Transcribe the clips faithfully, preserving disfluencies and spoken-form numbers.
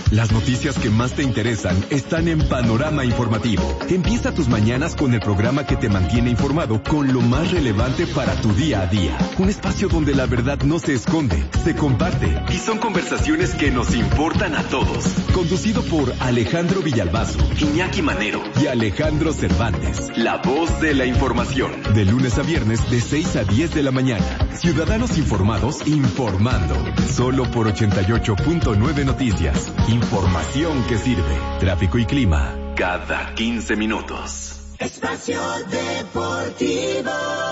Las noticias que más te interesan están en Panorama Informativo. Empieza tus mañanas con el programa que te mantiene informado con lo más relevante para tu día a día. Un espacio donde la verdad no se esconde, se comparte y son conversaciones que nos importan a todos. Conducido por Alejandro Villalbazo, Iñaki Manero y Alejandro Cervantes. La voz de la información. De lunes a viernes de seis a diez de la mañana. Ciudadanos informados informando. Solo por ochenta y ocho punto nueve Noticias. Información que sirve. Tráfico y clima cada quince minutos. Espacio Deportivo.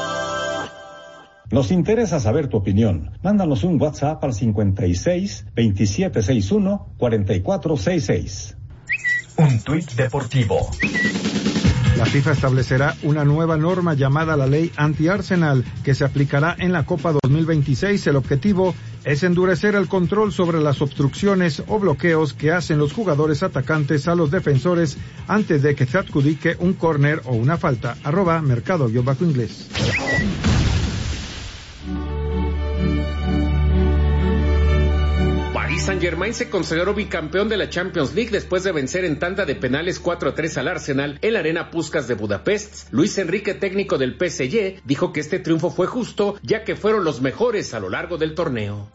Nos interesa saber tu opinión. Mándanos un WhatsApp al cincuenta y seis, veintisiete sesenta y uno, cuarenta y cuatro sesenta y seis. Un tuit deportivo. La FIFA establecerá una nueva norma llamada la Ley Anti-Arsenal, que se aplicará en la Copa dos mil veintiséis. El objetivo es endurecer el control sobre las obstrucciones o bloqueos que hacen los jugadores atacantes a los defensores antes de que se adjudique un córner o una falta. Arroba mercado-inglés. Paris Saint-Germain se consagró bicampeón de la Champions League después de vencer en tanda de penales cuatro a tres al Arsenal en la Arena Puskás de Budapest. Luis Enrique, técnico del P S G, dijo que este triunfo fue justo, ya que fueron los mejores a lo largo del torneo.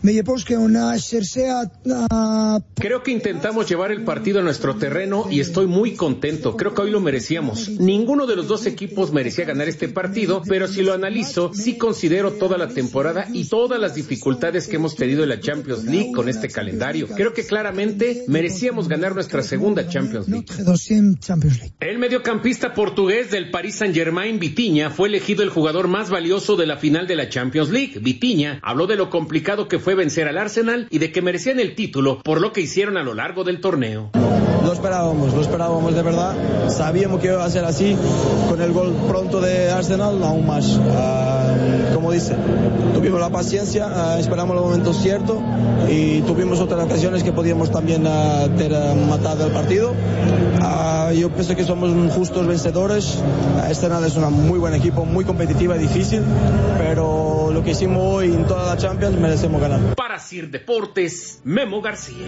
Creo que intentamos llevar el partido a nuestro terreno y estoy muy contento. Creo que hoy lo merecíamos. Ninguno de los dos equipos merecía ganar este partido, pero si lo analizo, sí considero toda la temporada y todas las dificultades que hemos tenido en la Champions League con este calendario. Creo que claramente merecíamos ganar nuestra segunda Champions League. El mediocampista portugués del Paris Saint-Germain, Vitinha, fue elegido el jugador más valioso de la final de la Champions League. Vitinha habló de lo complicado que fue vencer al Arsenal y de que merecían el título por lo que hicieron a lo largo del torneo. Lo esperábamos, lo esperábamos de verdad. Sabíamos que iba a ser así. Con el gol pronto de Arsenal, aún más. Uh, como dice, tuvimos la paciencia, uh, esperamos el momento cierto y tuvimos otras ocasiones que podíamos también uh, ter uh, matado el partido. Uh, yo pienso que somos justos vencedores. Uh, Arsenal es un muy buen equipo, muy competitiva y difícil, pero lo que hicimos hoy en toda la Champions merecemos ganar. Para Sir Deportes, Memo García.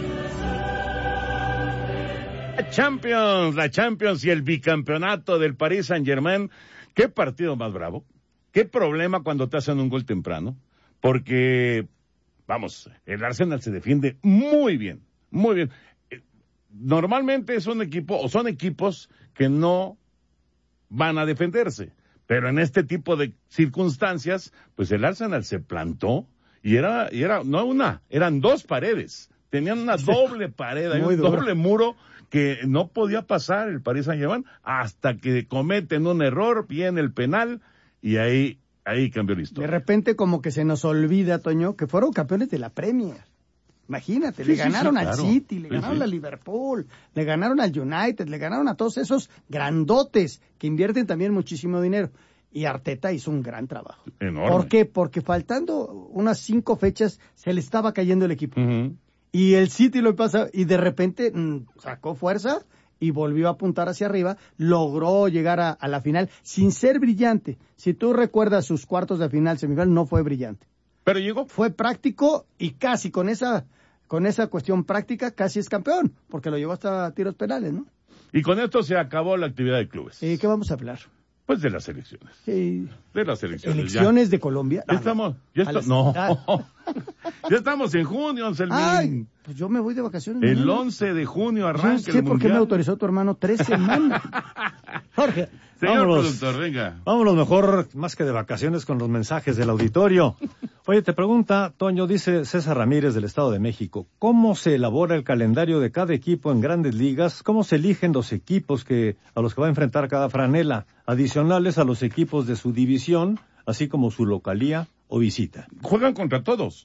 Champions, la Champions y el bicampeonato del Paris Saint-Germain. ¿Qué partido más bravo? ¿Qué problema cuando te hacen un gol temprano? Porque, vamos, el Arsenal se defiende muy bien, muy bien. Normalmente es un equipo, o son equipos que no van a defenderse. Pero en este tipo de circunstancias, pues el Arsenal se plantó y era, y era no una, eran dos paredes. Tenían una doble pared, un duro. doble muro que no podía pasar el Paris Saint-Germain hasta que cometen un error, viene el penal y ahí, ahí cambió la historia. De repente como que se nos olvida, Toño, que fueron campeones de la Premier. Imagínate, sí, le sí, ganaron sí, al claro. City, le sí, ganaron sí. al Liverpool, le ganaron al United, le ganaron a todos esos grandotes que invierten también muchísimo dinero. Y Arteta hizo un gran trabajo. Enorme. ¿Por qué? Porque faltando unas cinco fechas se le estaba cayendo el equipo. Uh-huh. Y el City lo pasa, y de repente mmm, sacó fuerza y volvió a apuntar hacia arriba, logró llegar a, a la final sin ser brillante. Si tú recuerdas sus cuartos de final, semifinal, no fue brillante. Pero llegó. Fue práctico y casi con esa, con esa cuestión práctica casi es campeón, porque lo llevó hasta tiros penales, ¿no? Y con esto se acabó la actividad de clubes. ¿Y qué vamos a hablar? Pues de las elecciones. Sí. De las elecciones. ¿Elecciones ya. de Colombia? Ya estamos, ya está, las... no. Ah. Ya estamos en junio, Anselmín. Ay, pues yo me voy de vacaciones. El ¿no? once de junio arranca no el sé por mundial. qué me autorizó tu hermano tres semanas. Jorge. Señor Vámonos. productor, venga. Vámonos mejor, más que de vacaciones, con los mensajes del auditorio. Oye, te pregunta, Toño, dice César Ramírez del Estado de México, ¿cómo se elabora el calendario de cada equipo en Grandes Ligas? ¿Cómo se eligen los equipos que a los que va a enfrentar cada franela, adicionales a los equipos de su división, así como su localía o visita? Juegan contra todos.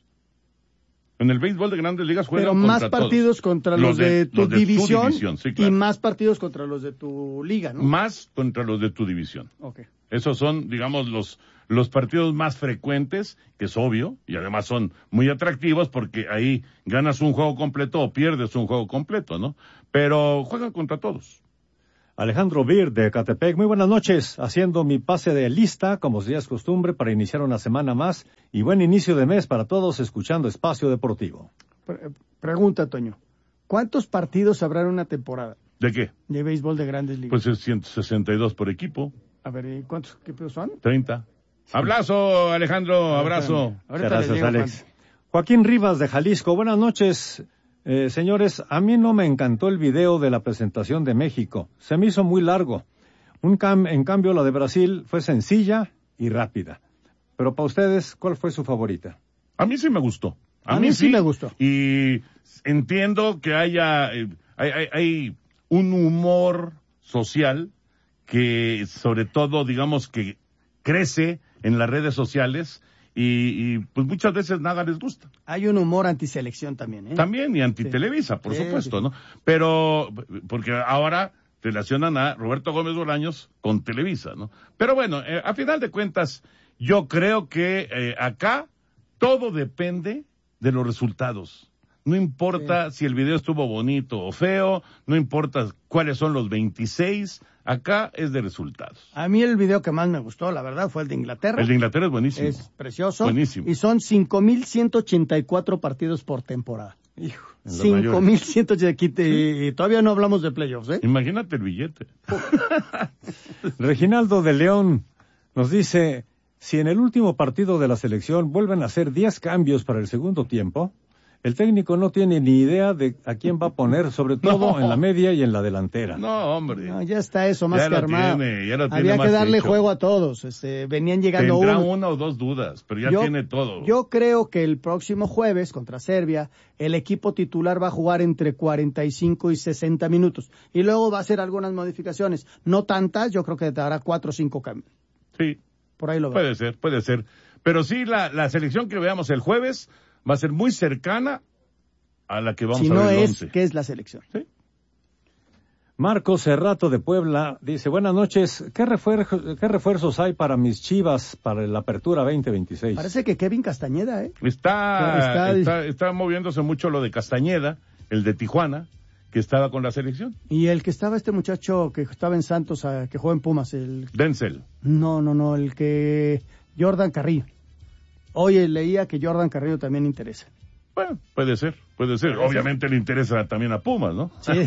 En el béisbol de Grandes Ligas juegan Pero contra más todos. partidos contra los, los de, de tu los de división, división sí, claro. Y más partidos contra los de tu liga, ¿no? Más contra los de tu división. Okay. Esos son, digamos, los los partidos más frecuentes, que es obvio, y además son muy atractivos porque ahí ganas un juego completo o pierdes un juego completo, ¿no? Pero juegan contra todos. Alejandro Bir de Catepec, muy buenas noches, haciendo mi pase de lista, como ya es costumbre, para iniciar una semana más, y buen inicio de mes para todos, escuchando Espacio Deportivo. Pre- pregunta, Toño, ¿Cuántos partidos habrá en una temporada ¿De qué? de béisbol de Grandes Ligas? Pues es ciento sesenta y dos por equipo. A ver, ¿y ¿cuántos equipos son? treinta. Abrazo, Alejandro, abrazo. Ahorita Gracias, les digo Alex. cuánto. Joaquín Rivas de Jalisco, buenas noches. Eh, señores, a mí no me encantó el video de la presentación de México. Se me hizo muy largo. Un cam- en cambio, la de Brasil fue sencilla y rápida. Pero para ustedes, ¿cuál fue su favorita? A mí sí me gustó. A mí sí me gustó. Y entiendo que haya, eh, hay, hay, hay un humor social que, sobre todo, digamos que crece en las redes sociales y, y pues muchas veces nada les gusta. Hay un humor antiselección también, ¿eh? También, y anti-Televisa, por Sí, supuesto, sí. ¿no? Pero, porque ahora relacionan a Roberto Gómez Bolaños con Televisa, ¿no? Pero bueno, eh, a final de cuentas, yo creo que eh, acá todo depende de los resultados. No importa sí. si el video estuvo bonito o feo, no importa cuáles son los veintiséis, acá es de resultados. A mí el video que más me gustó, la verdad, fue el de Inglaterra. El de Inglaterra es buenísimo. Es precioso. Buenísimo. Y son cinco mil ciento ochenta y cuatro partidos por temporada. Hijo, cinco mil ciento ochenta y cuatro. Y todavía no hablamos de playoffs, ¿eh? Imagínate el billete. Reginaldo de León nos dice, si en el último partido de la selección vuelven a hacer diez cambios para el segundo tiempo, el técnico no tiene ni idea de a quién va a poner, sobre todo No. en la media y en la delantera. No, hombre. No, ya está eso, más Ya que lo armado. tiene, ya lo tiene Había más que darle hecho. juego a todos. Este, venían llegando Tendrá uno. una o dos dudas, pero ya Yo- tiene todo. Yo creo que el próximo jueves contra Serbia, el equipo titular va a jugar entre cuarenta y cinco y sesenta minutos. Y luego va a hacer algunas modificaciones. No tantas, yo creo que dará cuatro o cinco cambios. Sí, Por ahí lo veo. puede ser, puede ser. Pero sí, la, la selección que veamos el jueves va a ser muy cercana a la que vamos Si a no ver el es, once. ¿qué es la selección? Sí. Marcos Cerrato de Puebla dice, buenas noches, ¿qué, refuer- ¿qué refuerzos hay para mis Chivas para la apertura veinte veintiséis? Parece que Kevin Castañeda, ¿eh? Está, Está- está, está moviéndose mucho lo de Castañeda, el de Tijuana, que estaba con la selección. Y el que estaba este muchacho que estaba en Santos, ah, que juega en Pumas, el... Denzel. No, no, no, el que... Jordan Carrillo. Oye, leía que Jordan Carrillo también interesa. Bueno, puede ser, puede ser. Obviamente le interesa también a Pumas, ¿no? Sí.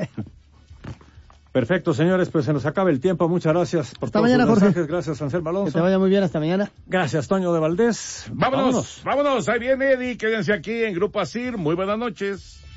Perfecto, señores, pues se nos acaba el tiempo. Muchas gracias por Hasta todos mañana, sus Jorge. mensajes. Gracias, Anselmo Que Alonso. te vaya muy bien, hasta mañana. Gracias, Toño de Valdés. Vámonos, vámonos, ahí viene Eddie, quédense aquí en Grupo Asir, muy buenas noches.